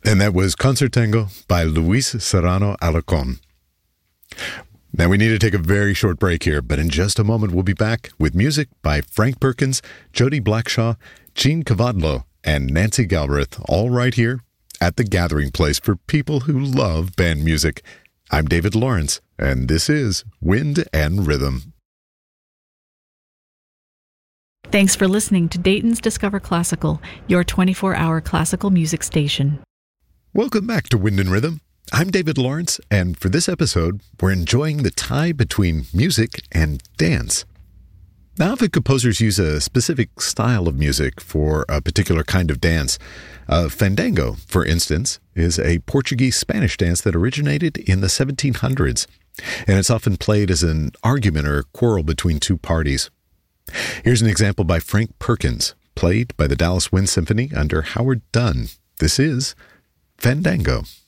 And that was Concertango by Luis Serrano Alarcón. Now we need to take a very short break here, but in just a moment we'll be back with music by Frank Perkins, Jody Blackshaw, Gene Cavadlo, and Nancy Galbraith, all right here at the gathering place for people who love band music. I'm David Lawrence, and this is Wind and Rhythm. Thanks for listening to Dayton's Discover Classical, your 24-hour classical music station. Welcome back to Wind and Rhythm. I'm David Lawrence, and for this episode, we're enjoying the tie between music and dance. Now, often composers use a specific style of music for a particular kind of dance. Fandango, for instance, is a Portuguese-Spanish dance that originated in the 1700s, and it's often played as an argument or a quarrel between two parties. Here's an example by Frank Perkins, played by the Dallas Wind Symphony under Howard Dunn. This is Fandango.